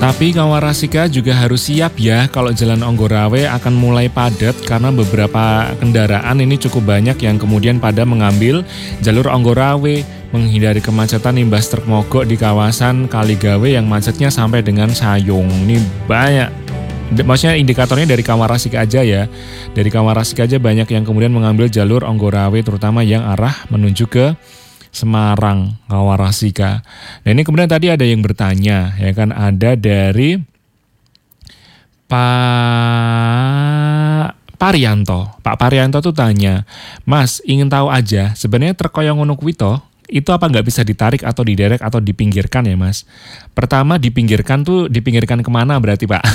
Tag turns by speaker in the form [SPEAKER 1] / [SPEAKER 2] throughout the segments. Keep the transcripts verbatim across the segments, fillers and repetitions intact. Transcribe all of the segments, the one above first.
[SPEAKER 1] Tapi Kawarasika juga harus siap ya kalau Jalan Anggorawe akan mulai padat karena beberapa kendaraan ini cukup banyak yang kemudian pada mengambil jalur Anggorawe menghindari kemacetan imbas truk mogok di kawasan Kaligawe yang macetnya sampai dengan Sayung. Ini banyak, maksudnya indikatornya dari Kawarasika aja ya. Dari Kawarasika aja banyak yang kemudian mengambil jalur Anggorawe terutama yang arah menuju ke Semarang, Kawarasika. Nah ini kemudian tadi ada yang bertanya, ya kan, ada dari Pak Parianto. Pak Parianto tuh tanya, Mas ingin tahu aja sebenarnya truk koyo ngono kuwi to, itu apa nggak bisa ditarik atau diderek atau dipinggirkan ya Mas? Pertama dipinggirkan tuh dipinggirkan kemana berarti Pak?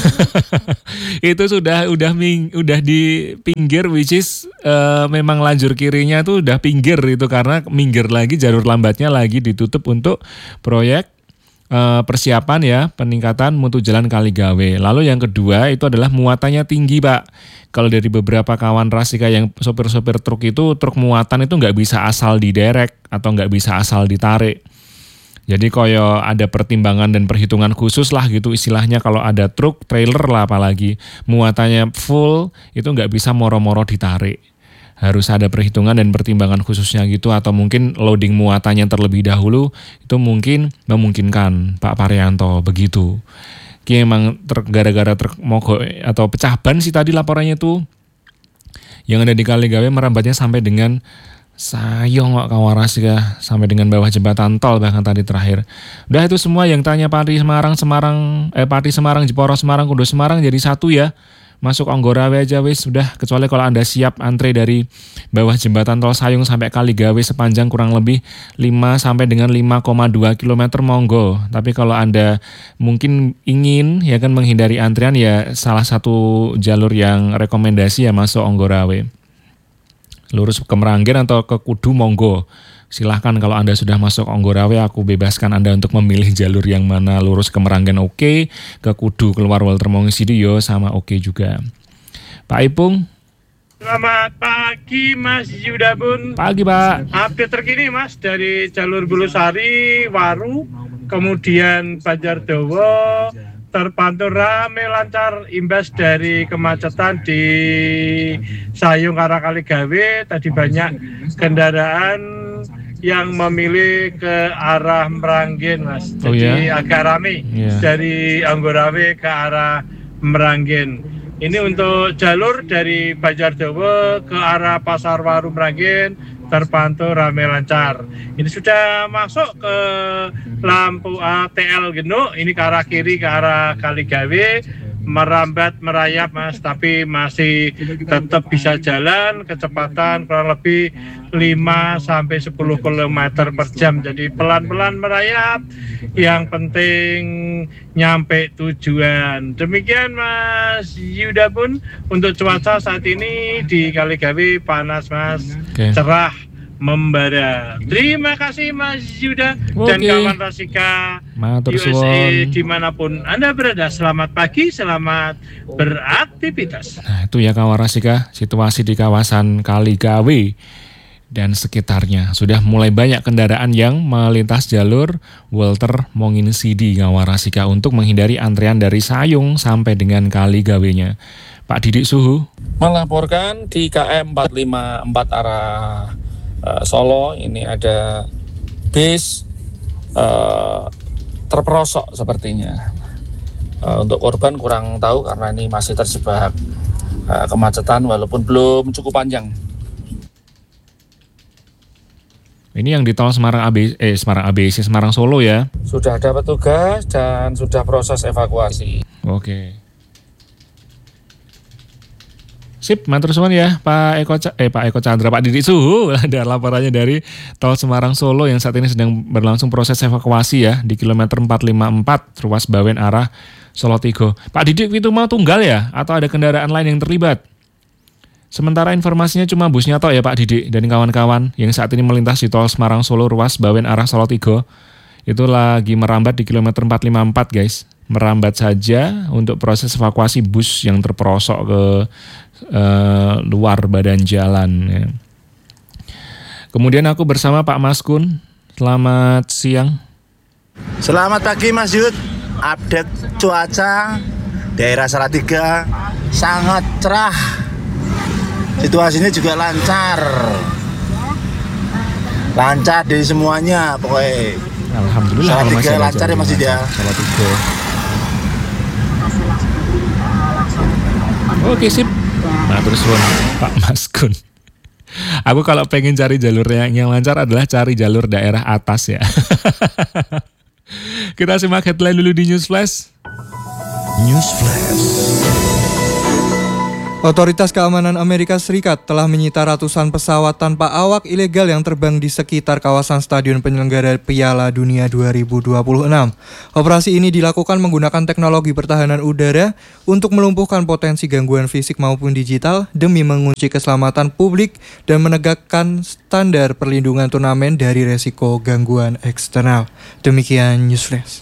[SPEAKER 1] Itu sudah udah ming, udah di pinggir which is uh, memang lajur kirinya tuh udah pinggir itu karena minggir lagi jalur lambatnya lagi ditutup untuk proyek uh, persiapan ya peningkatan mutu jalan Kaligawe. Lalu yang kedua itu adalah muatannya tinggi Pak. Kalau dari beberapa kawan Rasika yang sopir-sopir truk itu, truk muatan itu nggak bisa asal diderek atau nggak bisa asal ditarik. Jadi koyo ada pertimbangan dan perhitungan khusus lah gitu istilahnya kalau ada truk, trailer lah apalagi. Muatannya full itu nggak bisa moro-moro ditarik. Harus ada perhitungan dan pertimbangan khususnya gitu atau mungkin loading muatannya terlebih dahulu itu mungkin memungkinkan Pak Parianto begitu. Ki emang truk gara-gara truk mogok atau pecah ban sih tadi laporannya tuh yang ada di Kaligawe merambatnya sampai dengan Sayung kok Kawarasika sampai dengan bawah jembatan tol bahkan tadi terakhir. Udah itu semua yang tanya Pati Semarang Semarang eh Pati Semarang Jeporo Semarang Kudus Semarang jadi satu ya. Masuk Anggorawe aja wis sudah, kecuali kalau Anda siap antre dari bawah jembatan tol Sayung sampai Kaligawe sepanjang kurang lebih lima sampai dengan lima koma dua kilometer monggo. Tapi kalau Anda mungkin ingin ya kan menghindari antrian ya salah satu jalur yang rekomendasi ya masuk Anggorawe. Lurus ke Meranggen atau ke Kudu monggo. Silahkan kalau Anda sudah masuk Anggorawe, aku bebaskan Anda untuk memilih jalur yang mana. Lurus ke Meranggen oke, okay. Ke Kudu keluar Walter Mongissidio sama oke okay juga. Pak Ipung.
[SPEAKER 2] Selamat pagi Mas Yuda Bun.
[SPEAKER 1] Pagi Pak.
[SPEAKER 2] Update terkini Mas dari jalur Bulusari, Waru, kemudian Banjardowo, terpantau rame lancar imbas dari kemacetan di Sayung arah Kaligawe. Tadi banyak kendaraan yang memilih ke arah Meranggen Mas. Jadi
[SPEAKER 1] oh, ya?
[SPEAKER 2] agak rame yeah. Dari Anggorawe ke arah Meranggen. Ini untuk jalur dari Banjardowo ke arah Pasar Waru Meranggen terpantau rame lancar. Ini sudah masuk ke lampu A T L Genuk, ini ke arah kiri ke arah Kaligawe, merambat merayap Mas, tapi masih tetap bisa jalan kecepatan kurang lebih lima sampai sepuluh kilometer per jam. Jadi pelan-pelan merayap, yang penting nyampe tujuan. Demikian Mas Yuda Bun, untuk cuaca saat ini di Kaligawe panas Mas, okay. Cerah membara. Terima kasih Mas Yuda okay. Dan kawan Rasika U S A dimanapun Anda berada. Selamat pagi, selamat beraktivitas.
[SPEAKER 1] Nah itu ya kawan Rasika, situasi di kawasan Kaligawe dan sekitarnya. Sudah mulai banyak kendaraan yang melintas jalur Walter Mongissidio kawan Rasika untuk menghindari antrean dari Sayung sampai dengan Kaligawenya. Pak Didik Suhu
[SPEAKER 3] melaporkan di K M empat lima empat arah Uh, Solo ini ada bis uh, terperosok sepertinya. Uh, untuk korban kurang tahu karena ini masih terjebak uh, kemacetan walaupun belum cukup panjang.
[SPEAKER 1] Ini yang di tol Semarang A B eh Semarang A B C Semarang Solo ya.
[SPEAKER 3] Sudah ada petugas dan sudah proses evakuasi.
[SPEAKER 1] Oke. Okay. Sip, matur suwun ya Pak Eko eh Pak Eko Chandra, Pak Didik Suhu. Ada laporannya dari tol Semarang Solo yang saat ini sedang berlangsung proses evakuasi ya di kilometer empat lima empat ruas Bawen arah Solo Tigo. Pak Didik itu mau tunggal ya atau ada kendaraan lain yang terlibat? Sementara informasinya cuma busnya toh ya Pak Didik dan kawan-kawan yang saat ini melintas di tol Semarang Solo ruas Bawen arah Solo Tigo. Itu lagi merambat di kilometer empat lima empat guys. Merambat saja untuk proses evakuasi bus yang terperosok ke uh, luar badan jalan ya. Kemudian aku bersama Pak Maskun. Selamat siang.
[SPEAKER 4] Selamat pagi Mas Yud. update cuaca daerah Salatiga sangat cerah. Situasinya juga lancar. Lancar dari semuanya pokoknya.
[SPEAKER 1] Alhamdulillah kalau masih
[SPEAKER 4] lancar ya Mas ya.
[SPEAKER 1] Salatiga. Oke sip. Nah terus Pak Maskun. Aku kalau pengen cari jalur yang, yang lancar adalah cari jalur daerah atas ya. Kita simak headline dulu di News Flash.
[SPEAKER 5] News Flash. Otoritas Keamanan Amerika Serikat telah menyita ratusan pesawat tanpa awak ilegal yang terbang di sekitar kawasan Stadion Penyelenggara Piala Dunia dua ribu dua puluh enam. Operasi ini dilakukan menggunakan teknologi pertahanan udara untuk melumpuhkan potensi gangguan fisik maupun digital demi mengunci keselamatan publik dan menegakkan standar perlindungan turnamen dari resiko gangguan eksternal. Demikian News Flash.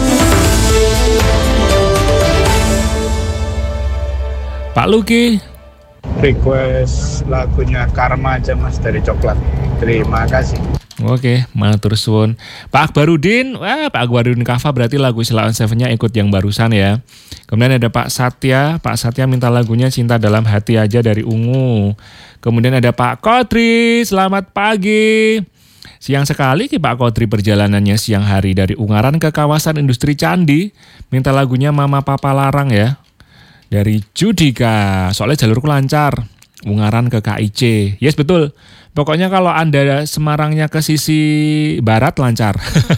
[SPEAKER 1] Pak Luki,
[SPEAKER 2] request lagunya Karma aja Mas dari Coklat. Terima kasih.
[SPEAKER 1] Oke, matur suwun. Pak Akbarudin, wah Pak Akbarudin Kava berarti lagu Sheila on Seven-nya ikut yang barusan ya. Kemudian ada Pak Satya, Pak Satya minta lagunya Cinta Dalam Hati Aja dari Ungu. Kemudian ada Pak Kodri, selamat pagi. Siang sekali ki Pak Kodri perjalanannya siang hari dari Ungaran ke kawasan industri Candi. Minta lagunya Mama Papa Larang ya. Dari Judika, soalnya jalurku lancar, Ungaran ke K I C. Yes betul, pokoknya kalau Anda Semarangnya ke sisi barat lancar.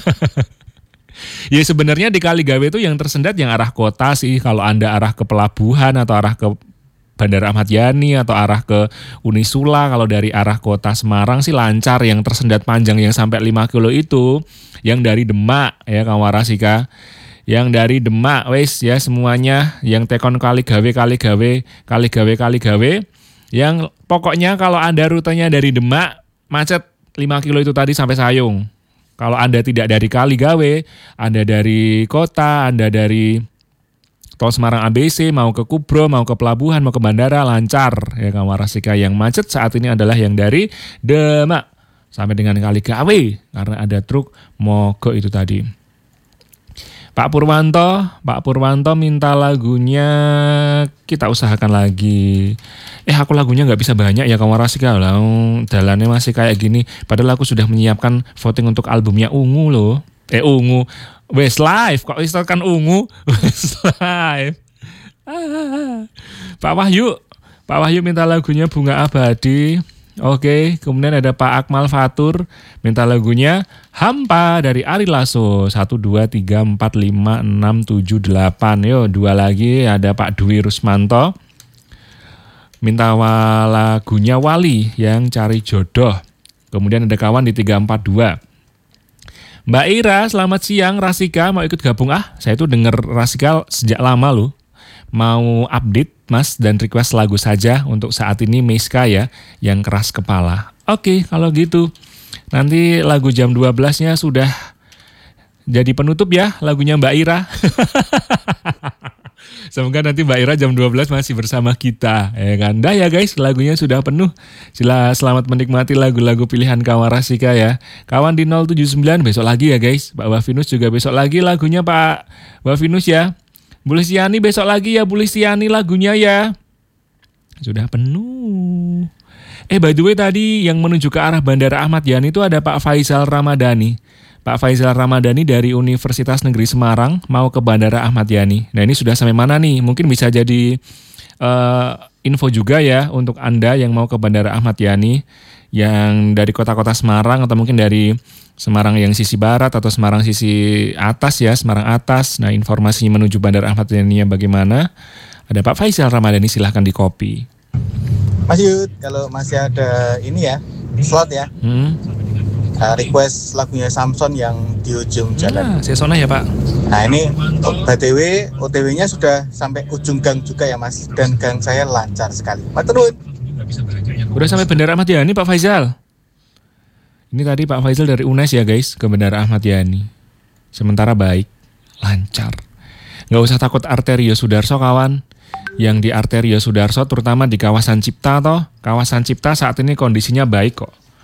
[SPEAKER 1] Ya sebenarnya di Kaligawe itu yang tersendat yang arah kota sih. Kalau Anda arah ke pelabuhan atau arah ke Bandara Ahmad Yani atau arah ke Unisula, kalau dari arah kota Semarang sih lancar. Yang tersendat panjang yang sampai lima kilo itu yang dari Demak ya Kawarasika. Yang dari Demak wes ya semuanya yang tekon Kaligawe Kaligawe Kaligawe Kaligawe yang pokoknya kalau Anda rutenya dari Demak macet lima kilo itu tadi sampai Sayung. Kalau Anda tidak dari Kaligawe, Anda dari kota, Anda dari Tol Semarang A B C mau ke Kubro, mau ke pelabuhan, mau ke bandara lancar ya Kawarasika. Yang macet saat ini adalah yang dari Demak sampai dengan Kaligawe karena ada truk mogok itu tadi. Pak Purwanto, Pak Purwanto minta lagunya Kita Usahakan Lagi. Eh aku lagunya nggak bisa banyak ya Kawarasika lah. Dalannya masih kayak gini. Padahal aku sudah menyiapkan voting untuk albumnya Ungu loh. Eh Ungu, Westlife. Kok istilahkan Ungu? Westlife. Ah. Pak Wahyu, Pak Wahyu minta lagunya Bunga Abadi. Oke, kemudian ada Pak Akmal Fatur minta lagunya Hampa dari Ari Lasso. Satu, dua, tiga, empat, lima, enam, tujuh, delapan. Yo, dua lagi ada Pak Dwi Rusmanto minta lagunya Wali yang Cari Jodoh. Kemudian ada kawan di tiga empat dua. Mbak Ira, selamat siang. Rasika mau ikut gabung? Ah, saya tuh denger Rasika sejak lama loh. Mau update Mas dan request lagu saja untuk saat ini Miska ya yang Keras Kepala. Oke kalau gitu nanti lagu jam dua belas-nya sudah jadi penutup ya lagunya Mbak Ira. Semoga nanti Mbak Ira jam dua belas masih bersama kita ya kan. Dah ya guys lagunya sudah penuh. Sila selamat menikmati lagu-lagu pilihan Kawarasika ya. Kawan di nol tujuh sembilan besok lagi ya guys. Pak Wafinus juga besok lagi lagunya Pak Wafinus ya. Bu Listiani besok lagi ya Bu Listiani lagunya ya. Sudah penuh. Eh by the way tadi yang menuju ke arah Bandara Ahmad Yani itu ada Pak Faisal Ramadhani. Pak Faisal Ramadhani dari Universitas Negeri Semarang mau ke Bandara Ahmad Yani. Nah ini sudah sampai mana nih? Mungkin bisa jadi uh, info juga ya untuk Anda yang mau ke Bandara Ahmad Yani. Yang dari kota-kota Semarang atau mungkin dari Semarang yang sisi barat atau Semarang sisi atas ya, Semarang atas. Nah informasinya menuju Bandara Ahmad Yani bagaimana? Ada Pak Faisal Ramadhani, silahkan di copy.
[SPEAKER 4] Mas Yud, kalau masih ada ini ya, slot ya. Hmm. Uh, request lagunya Samson yang di ujung jalan.
[SPEAKER 1] Nah, Sesona ya Pak.
[SPEAKER 4] Nah ini B T W, O T W-nya sudah sampai ujung gang juga ya Mas. Dan gang saya lancar sekali. Maturun.
[SPEAKER 1] Udah sampai Bandara Ahmad Yani Pak Faisal. Ini tadi Pak Faisal dari U N E S ya guys ke Bandara Ahmad Yani. Sementara baik, lancar. Nggak usah takut Arterio Sudarso kawan. Yang di Arterio Sudarso terutama di kawasan Cipta toh. Kawasan Cipta saat ini kondisinya baik kok.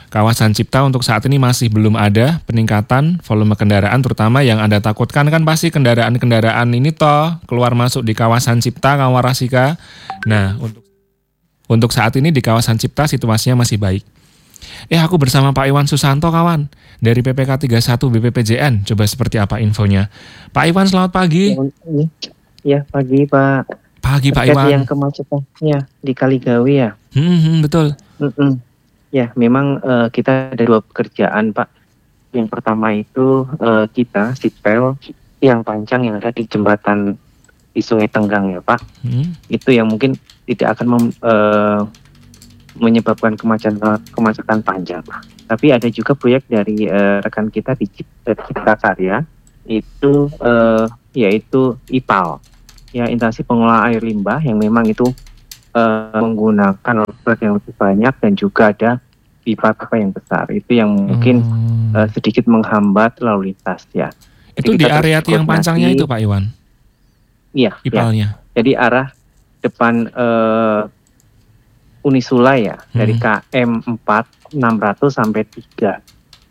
[SPEAKER 1] kawasan Cipta untuk saat ini masih belum ada peningkatan volume kendaraan, terutama yang Anda takutkan kan pasti kendaraan-kendaraan ini toh keluar masuk di kawasan Cipta, Kawarasika. Nah, untuk untuk saat ini di kawasan Cipta situasinya masih baik. Eh, aku bersama Pak Iwan Susanto, kawan, dari P P K tiga puluh satu B P P J N. Coba seperti apa infonya? Pak Iwan, selamat pagi.
[SPEAKER 6] Ya, pagi Pak.
[SPEAKER 1] Pagi Pak
[SPEAKER 6] Terkait
[SPEAKER 1] Iwan.
[SPEAKER 6] yang kemacetannya di Kaligawe ya.
[SPEAKER 1] Hmm, hmm, betul.
[SPEAKER 6] Mm-mm. Ya, memang uh, kita ada dua pekerjaan Pak. Yang pertama itu uh, kita sipel yang panjang yang ada di jembatan di Sungai Tenggang ya Pak.
[SPEAKER 1] Hmm.
[SPEAKER 6] Itu yang mungkin tidak akan mem- uh, menyebabkan kemacetan kemacetan panjang. Tapi ada juga proyek dari uh, rekan kita di Cipta, Cipta Karya itu uh, yaitu I P A L. Ya, instalasi pengelolaan air limbah yang memang itu uh, menggunakan alat yang lebih banyak dan juga ada pipa-pipa yang besar. Itu yang mungkin
[SPEAKER 1] Hmm.
[SPEAKER 6] uh, sedikit menghambat lalu lintas ya.
[SPEAKER 1] Itu
[SPEAKER 6] Jadi
[SPEAKER 1] di
[SPEAKER 6] kita
[SPEAKER 1] area
[SPEAKER 6] terus
[SPEAKER 1] tiang pancangnya
[SPEAKER 6] koordinasi.
[SPEAKER 1] itu Pak Iwan,
[SPEAKER 6] Iya, ya.
[SPEAKER 1] ipalnya.
[SPEAKER 6] Jadi arah depan uh, Unisula ya, dari
[SPEAKER 1] Hmm.
[SPEAKER 6] K M empat enam ratus sampai tiga.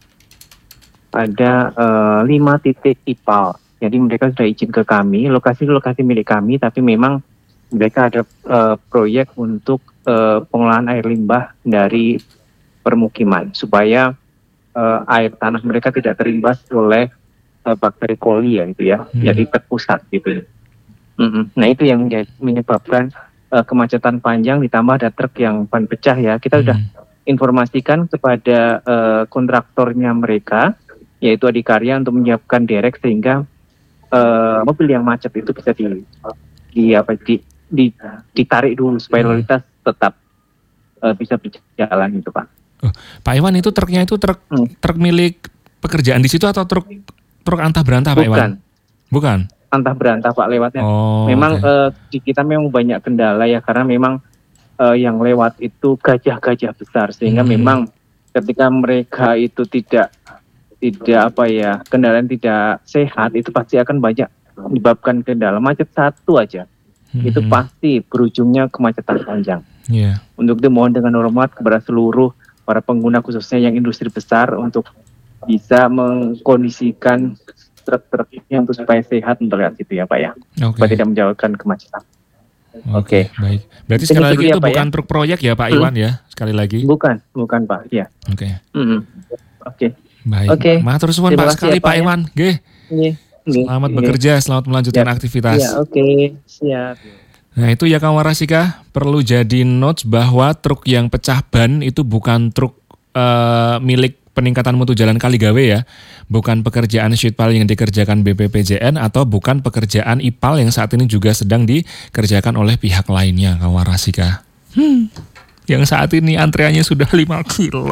[SPEAKER 6] Ada uh, lima titik I P A L. Jadi mereka sudah izin ke kami, lokasi-lokasi milik kami, tapi memang mereka ada uh, proyek untuk uh, pengolahan air limbah dari permukiman supaya uh, air tanah mereka tidak terimbas oleh uh, bakteri coli ya itu ya,
[SPEAKER 1] Hmm.
[SPEAKER 6] jadi terpusat gitu. Mm-mm. Nah itu yang menjadi- menyebabkan uh, kemacetan panjang ditambah ada truk yang ban pecah ya. Kita sudah
[SPEAKER 1] Hmm.
[SPEAKER 6] informasikan kepada uh, kontraktornya mereka, yaitu Adikarya, untuk menyiapkan derek sehingga uh, mobil yang macet itu bisa di, di apa di, di ditarik dulu supaya lalu lintas tetap uh, bisa berjalan itu Pak.
[SPEAKER 1] Pak Iwan, itu truknya itu truk
[SPEAKER 6] Hmm.
[SPEAKER 1] truk milik pekerjaan di situ atau truk truk antah berantah Pak
[SPEAKER 6] Bukan,
[SPEAKER 1] Iwan? Bukan.
[SPEAKER 6] antah berantah Pak lewatnya.
[SPEAKER 1] Oh.
[SPEAKER 6] memang
[SPEAKER 1] oke.
[SPEAKER 6] uh, di kita memang banyak kendala ya karena memang uh, yang lewat itu gajah-gajah besar sehingga
[SPEAKER 1] Hmm.
[SPEAKER 6] memang ketika mereka itu tidak tidak apa ya kendaraan tidak sehat itu pasti akan banyak menyebabkan kendala macet satu aja. Itu
[SPEAKER 1] Hmm.
[SPEAKER 6] pasti berujungnya kemacetan panjang.
[SPEAKER 1] Iya.
[SPEAKER 6] Untuk itu mohon dengan hormat kepada seluruh para pengguna khususnya yang industri besar untuk bisa mengkondisikan truk-truknya untuk supaya sehat untuk lewat situ ya Pak ya,
[SPEAKER 1] Oke.
[SPEAKER 6] supaya tidak menjauhkan kemacetan.
[SPEAKER 1] Oke, baik. Berarti
[SPEAKER 6] Itu
[SPEAKER 1] sekali
[SPEAKER 6] dulu
[SPEAKER 1] lagi
[SPEAKER 6] ya,
[SPEAKER 1] itu
[SPEAKER 6] Pak,
[SPEAKER 1] bukan
[SPEAKER 6] ya.
[SPEAKER 1] truk proyek ya Pak
[SPEAKER 6] Hmm.
[SPEAKER 1] Iwan ya, sekali lagi.
[SPEAKER 6] Bukan, bukan Pak, ya.
[SPEAKER 1] Oke.
[SPEAKER 6] Mm-mm. Oke.
[SPEAKER 1] Baik.
[SPEAKER 6] Oke.
[SPEAKER 1] Matur suwun
[SPEAKER 6] Terima
[SPEAKER 1] Pak
[SPEAKER 6] kasih
[SPEAKER 1] sekali
[SPEAKER 6] ya, Pak,
[SPEAKER 1] Pak
[SPEAKER 6] ya.
[SPEAKER 1] Iwan. Nggih.
[SPEAKER 6] Iya.
[SPEAKER 1] Selamat
[SPEAKER 6] Iya.
[SPEAKER 1] bekerja, selamat melanjutkan
[SPEAKER 6] Ya.
[SPEAKER 1] aktivitas.
[SPEAKER 6] Iya, oke, siap.
[SPEAKER 1] Nah itu ya kawan Warasika, perlu jadi notes bahwa truk yang pecah ban itu bukan truk eh, milik peningkatan mutu jalan Kaligawe ya, bukan pekerjaan Syutpal yang dikerjakan B P P J N atau bukan pekerjaan I P A L yang saat ini juga sedang dikerjakan oleh pihak lainnya kawan Warasika. Hmm, yang saat ini antreannya sudah lima kilo.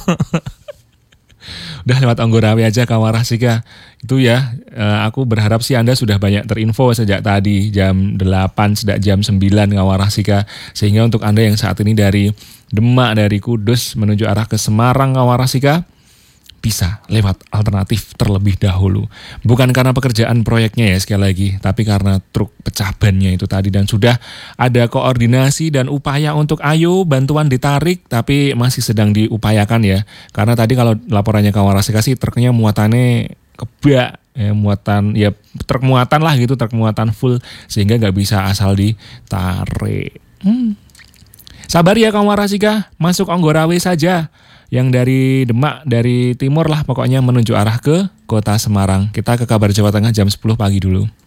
[SPEAKER 1] Udah lewat Anggorawe aja kawan Warasika. Itu ya, eh, aku berharap sih Anda sudah banyak terinfo sejak tadi jam delapan, sejak jam sembilan kawan Warasika. Sehingga untuk Anda yang saat ini dari Demak, dari Kudus menuju arah ke Semarang kawan Warasika, bisa lewat alternatif terlebih dahulu. Bukan karena pekerjaan proyeknya ya sekali lagi, tapi karena truk pecah bannya itu tadi. Dan sudah ada koordinasi dan upaya untuk ayo bantuan ditarik, tapi masih sedang diupayakan ya. Karena tadi kalau laporannya kawan Warasika sih truknya muatannya kebak, ya, muatan ya truk muatan lah gitu, truk muatan full sehingga nggak bisa asal ditarik. Hmm. Sabar ya kawan Warasika, masuk Anggorawe saja. Yang dari Demak, dari timur lah pokoknya menuju arah ke kota Semarang. Kita ke kabar Jawa Tengah jam sepuluh pagi dulu.